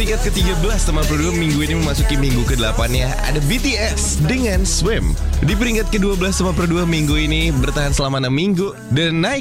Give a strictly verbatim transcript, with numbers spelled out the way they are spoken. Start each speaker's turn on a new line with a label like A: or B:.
A: peringkat ke tiga belas teman Pro dua minggu ini memasuki minggu ke delapan-nya ada B T S dengan Swim. Di peringkat ke dua belas teman Pro dua minggu ini bertahan selama enam minggu dan naik